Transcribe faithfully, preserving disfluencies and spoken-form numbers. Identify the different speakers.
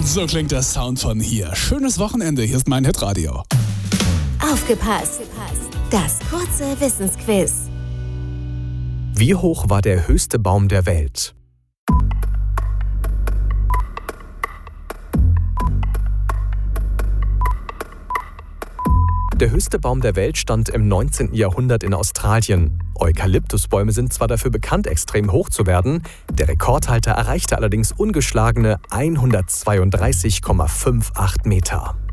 Speaker 1: So klingt der Sound von hier. Schönes Wochenende, hier ist mein Hitradio.
Speaker 2: Aufgepasst! Das kurze Wissensquiz.
Speaker 3: Wie hoch war der höchste Baum der Welt? Der höchste Baum der Welt stand im neunzehnten Jahrhundert in Australien. Eukalyptusbäume sind zwar dafür bekannt, extrem hoch zu werden, der Rekordhalter erreichte allerdings ungeschlagene hundertzweiunddreißig Komma achtundfünfzig Meter.